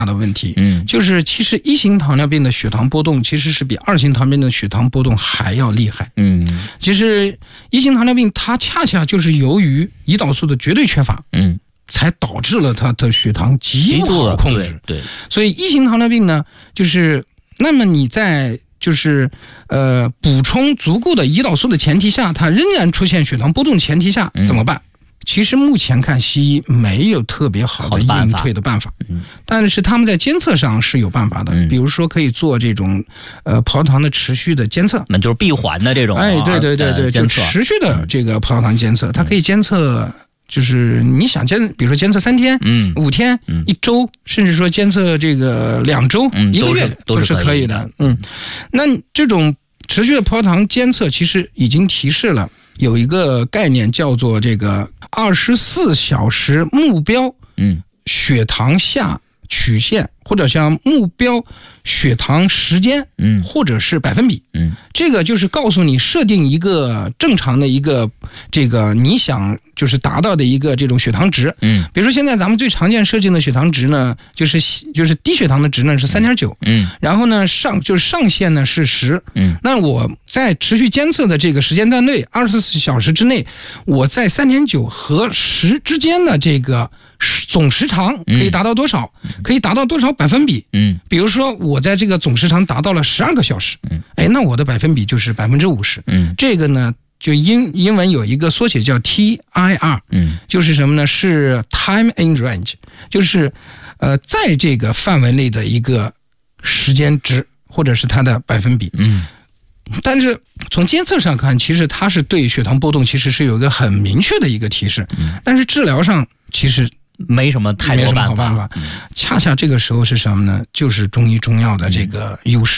的问题，就是其实1型糖尿病的血糖波动其实是比2型糖尿病的血糖波动还要厉害。其实1型糖尿病它恰恰就是由于胰岛素的绝对缺乏，才导致了它的血糖极不好控制。 对， 所以1型糖尿病呢，就是那么你在就是补充足够的胰岛素的前提下，它仍然出现血糖波动前提下怎么办？其实目前看西医没有特别好的应对的办法，但是他们在监测上是有办法的，比如说可以做这种葡萄糖的持续的监测， 那就是闭环的这种， 对，就持续的这个葡萄糖监测，它可以监测。就是你想比如说监测3天、5天、1周，甚至说监测这个2周、1个月都是可以的。那这种持续的葡萄糖监测其实已经提示了有一个概念叫做这个24小时目标血糖下曲线，或者像目标血糖时间，或者是百分比，这个就是告诉你设定一个正常的一个这个你想就是达到的一个这种血糖值，比如说现在咱们最常见设定的血糖值呢，就是低血糖的值呢是3.9，然后呢上限呢是10，那我在持续监测的这个时间段内，24小时之内，我在3.9和10之间的这个总时长可以达到多少？可以达到多少百分比？比如说我在这个总时长达到了12个小时，那我的百分比就是50%。这个呢，就英文有一个缩写叫 TIR，就是什么呢？是 Time in Range， 就是在这个范围内的一个时间值，或者是它的百分比。但是从监测上看，其实它是对血糖波动其实是有一个很明确的一个提示，但是治疗上其实没什么太多办法。 恰恰这个时候是什么呢？就是中医中药的这个优势。